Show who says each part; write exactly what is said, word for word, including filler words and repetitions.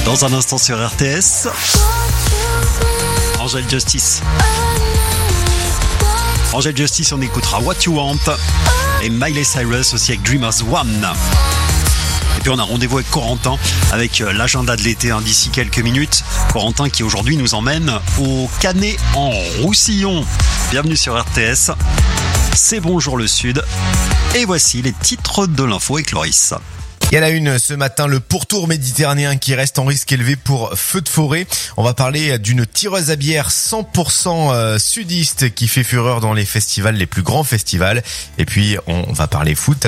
Speaker 1: Dans un instant sur R T S, Angel Justice. Angel Justice, on écoutera What You Want et Miley Cyrus aussi avec Dreamers One. Et puis on a rendez-vous avec Corentin avec l'agenda de l'été hein, d'ici quelques minutes. Corentin qui aujourd'hui nous emmène au Canet en Roussillon. Bienvenue sur R T S, c'est Bonjour le Sud. Et voici les titres de l'info avec Loris.
Speaker 2: Il y a la une ce matin, le pourtour méditerranéen qui reste en risque élevé pour feux de forêt. On va parler d'une tireuse à bière cent pour cent sudiste qui fait fureur dans les festivals, les plus grands festivals. Et puis on va parler foot.